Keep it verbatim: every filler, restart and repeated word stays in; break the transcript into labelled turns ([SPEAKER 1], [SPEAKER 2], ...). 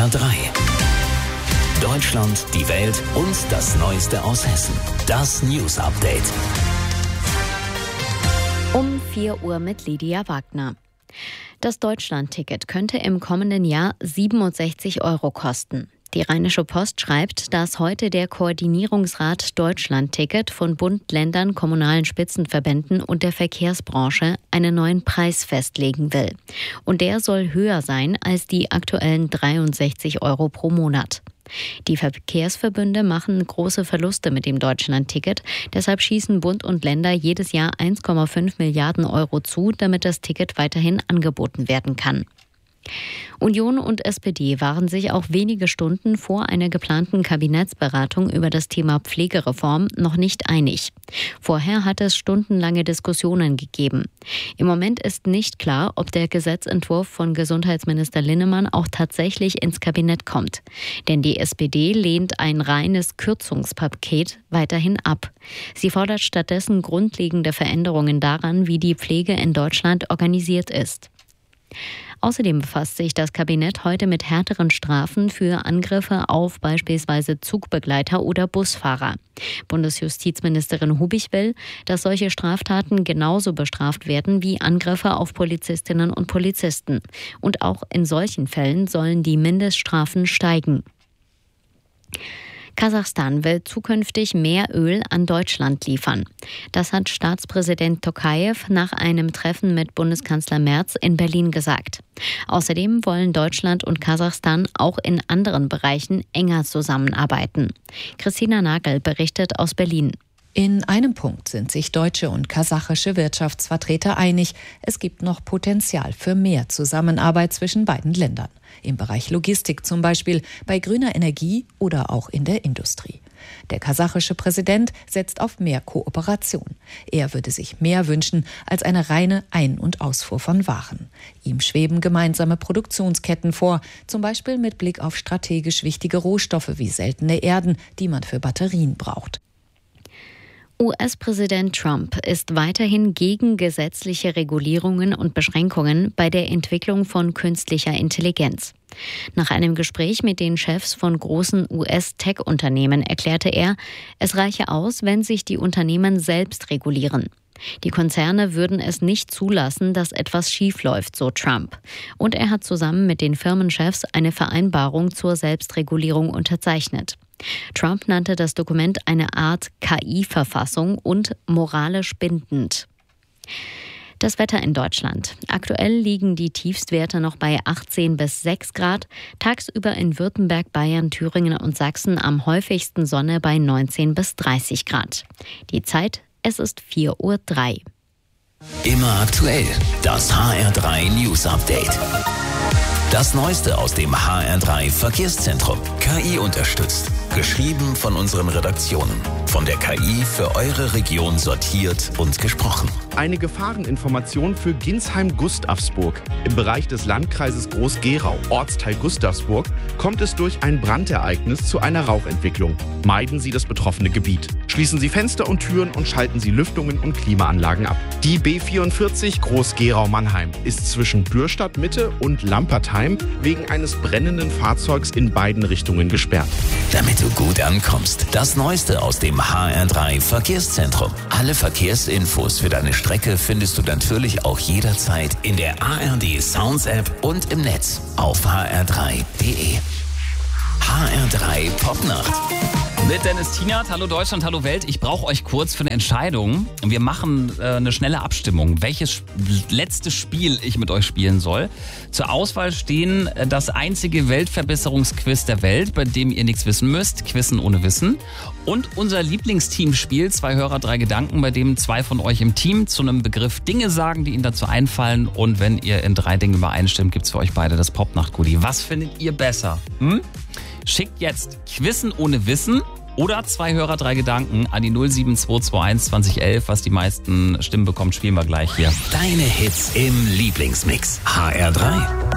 [SPEAKER 1] R drei. Deutschland, die Welt und das Neueste aus Hessen. Das News Update.
[SPEAKER 2] Um vier Uhr mit Lydia Wagner. Das Deutschland-Ticket könnte im kommenden Jahr siebenundsechzig Euro kosten. Die Rheinische Post schreibt, dass heute der Koordinierungsrat Deutschland-Ticket von Bund, Ländern, kommunalen Spitzenverbänden und der Verkehrsbranche einen neuen Preis festlegen will. Und der soll höher sein als die aktuellen dreiundsechzig Euro pro Monat. Die Verkehrsverbünde machen große Verluste mit dem Deutschland-Ticket. Deshalb schießen Bund und Länder jedes Jahr eins Komma fünf Milliarden Euro zu, damit das Ticket weiterhin angeboten werden kann. Union und S P D waren sich auch wenige Stunden vor einer geplanten Kabinettsberatung über das Thema Pflegereform noch nicht einig. Vorher hat es stundenlange Diskussionen gegeben. Im Moment ist nicht klar, ob der Gesetzentwurf von Gesundheitsminister Linnemann auch tatsächlich ins Kabinett kommt. Denn die S P D lehnt ein reines Kürzungspaket weiterhin ab. Sie fordert stattdessen grundlegende Veränderungen daran, wie die Pflege in Deutschland organisiert ist. Außerdem befasst sich das Kabinett heute mit härteren Strafen für Angriffe auf beispielsweise Zugbegleiter oder Busfahrer. Bundesjustizministerin Hubig will, dass solche Straftaten genauso bestraft werden wie Angriffe auf Polizistinnen und Polizisten. Und auch in solchen Fällen sollen die Mindeststrafen steigen. Kasachstan will zukünftig mehr Öl an Deutschland liefern. Das hat Staatspräsident Tokayev nach einem Treffen mit Bundeskanzler Merz in Berlin gesagt. Außerdem wollen Deutschland und Kasachstan auch in anderen Bereichen enger zusammenarbeiten. Christina Nagel berichtet aus Berlin.
[SPEAKER 3] In einem Punkt sind sich deutsche und kasachische Wirtschaftsvertreter einig. Es gibt noch Potenzial für mehr Zusammenarbeit zwischen beiden Ländern. Im Bereich Logistik zum Beispiel, bei grüner Energie oder auch in der Industrie. Der kasachische Präsident setzt auf mehr Kooperation. Er würde sich mehr wünschen als eine reine Ein- und Ausfuhr von Waren. Ihm schweben gemeinsame Produktionsketten vor, zum Beispiel mit Blick auf strategisch wichtige Rohstoffe wie seltene Erden, die man für Batterien braucht.
[SPEAKER 2] U S-Präsident Trump ist weiterhin gegen gesetzliche Regulierungen und Beschränkungen bei der Entwicklung von künstlicher Intelligenz. Nach einem Gespräch mit den Chefs von großen U S-Tech-Unternehmen erklärte er, es reiche aus, wenn sich die Unternehmen selbst regulieren. Die Konzerne würden es nicht zulassen, dass etwas schiefläuft, so Trump. Und er hat zusammen mit den Firmenchefs eine Vereinbarung zur Selbstregulierung unterzeichnet. Trump nannte das Dokument eine Art K I-Verfassung und moralisch bindend. Das Wetter in Deutschland. Aktuell liegen die Tiefstwerte noch bei achtzehn bis sechs Grad. Tagsüber in Württemberg, Bayern, Thüringen und Sachsen am häufigsten Sonne bei neunzehn bis dreißig Grad. Die Zeit, es ist vier Uhr drei.
[SPEAKER 1] Immer aktuell. Das H R drei News Update. Das Neueste aus dem H R drei Verkehrszentrum. K I unterstützt. Geschrieben von unseren Redaktionen. Von der K I für eure Region sortiert und gesprochen.
[SPEAKER 4] Eine Gefahreninformation für Ginsheim-Gustavsburg. Im Bereich des Landkreises Groß-Gerau, Ortsteil Gustavsburg, kommt es durch ein Brandereignis zu einer Rauchentwicklung. Meiden Sie das betroffene Gebiet. Schließen Sie Fenster und Türen und schalten Sie Lüftungen und Klimaanlagen ab. Die B vierundvierzig Groß-Gerau-Mannheim ist zwischen Dürstadt-Mitte und Lampertheim wegen eines brennenden Fahrzeugs in beiden Richtungen gesperrt.
[SPEAKER 1] Damit du gut ankommst, das Neueste aus dem H R drei Verkehrszentrum. Alle Verkehrsinfos für deine Strecke findest du natürlich auch jederzeit in der A R D Sounds App und im Netz auf h r drei punkt d e. H R drei Popnacht.
[SPEAKER 5] Mit Dennis Tienert, hallo Deutschland, hallo Welt. Ich brauche euch kurz für eine Entscheidung. Wir machen äh, eine schnelle Abstimmung, welches letzte Spiel ich mit euch spielen soll. Zur Auswahl stehen äh, das einzige Weltverbesserungsquiz der Welt, bei dem ihr nichts wissen müsst, Quizzen ohne Wissen. Und unser Lieblingsteamspiel, zwei Hörer, drei Gedanken, bei dem zwei von euch im Team zu einem Begriff Dinge sagen, die ihnen dazu einfallen. Und wenn ihr in drei Dingen übereinstimmt, gibt's für euch beide das Popnacht-Goodie. Was findet ihr besser? Hm? Schickt jetzt Quizzen ohne Wissen oder zwei Hörer, drei Gedanken an die null sieben zwei zwei eins zwanzig elf. Was die meisten Stimmen bekommt, spielen wir gleich hier.
[SPEAKER 1] Deine Hits im Lieblingsmix. H R drei.